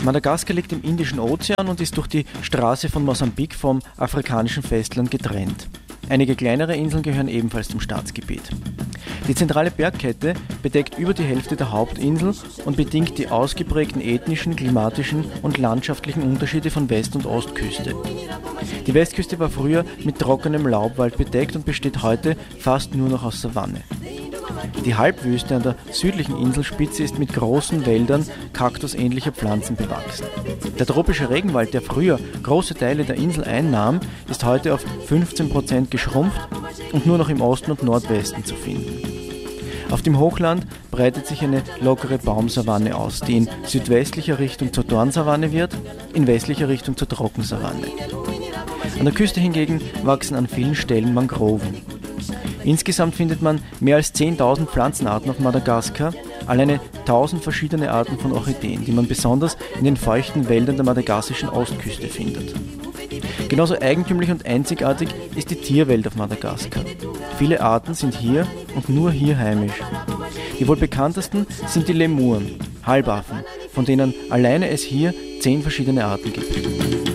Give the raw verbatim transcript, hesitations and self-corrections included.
Madagaskar liegt im Indischen Ozean und ist durch die Straße von Mosambik vom afrikanischen Festland getrennt. Einige kleinere Inseln gehören ebenfalls zum Staatsgebiet. Die zentrale Bergkette bedeckt über die Hälfte der Hauptinsel und bedingt die ausgeprägten ethnischen, klimatischen und landschaftlichen Unterschiede von West- und Ostküste. Die Westküste war früher mit trockenem Laubwald bedeckt und besteht heute fast nur noch aus Savanne. Die Halbwüste an der südlichen Inselspitze ist mit großen Wäldern kaktusähnlicher Pflanzen bewachsen. Der tropische Regenwald, der früher große Teile der Insel einnahm, ist heute auf fünfzehn Prozent geschrumpft und nur noch im Osten und Nordwesten zu finden. Auf dem Hochland breitet sich eine lockere Baumsavanne aus, die in südwestlicher Richtung zur Dornsavanne wird, in westlicher Richtung zur Trockensavanne. An der Küste hingegen wachsen an vielen Stellen Mangroven. Insgesamt findet man mehr als zehntausend Pflanzenarten auf Madagaskar, alleine tausend verschiedene Arten von Orchideen, die man besonders in den feuchten Wäldern der madagassischen Ostküste findet. Genauso eigentümlich und einzigartig ist die Tierwelt auf Madagaskar. Viele Arten sind hier und nur hier heimisch. Die wohl bekanntesten sind die Lemuren, Halbaffen, von denen alleine es hier zehn verschiedene Arten gibt.